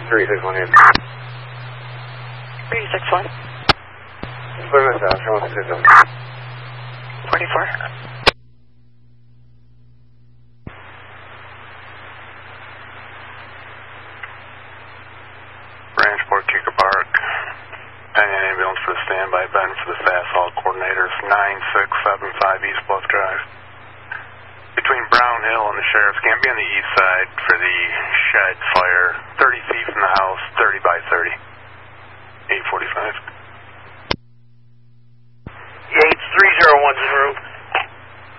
361 in. 361. Put him out, show us 2 44. Branchport, Kicker Park. Companion ambulance for the standby, Ben for the fast haul coordinators, 9675 East Bluff Drive. Between Brown Hill and the Sheriff's Camp, be on the east side for the shed fire, 30 feet from the house, 30 by 30. 845. Yates, 3010.